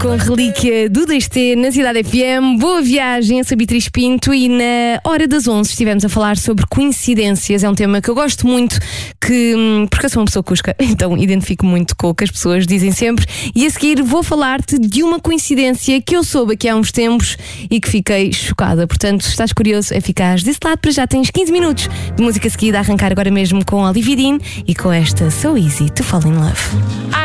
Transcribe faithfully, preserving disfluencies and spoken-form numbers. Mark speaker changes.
Speaker 1: Com relíquia do D T na Cidade F M. Boa viagem, eu sou Beatriz Pinto e na Hora das onze estivemos a falar sobre coincidências. É um tema que eu gosto muito, que, porque eu sou uma pessoa cusca, então identifico muito com o que as pessoas dizem sempre. E a seguir vou falar-te de uma coincidência que eu soube aqui há uns tempos e que fiquei chocada. Portanto, se estás curioso, é ficares desse lado, para já tens quinze minutos de música seguida a arrancar agora mesmo com Olivia Dean e com esta So Easy to Fall in Love.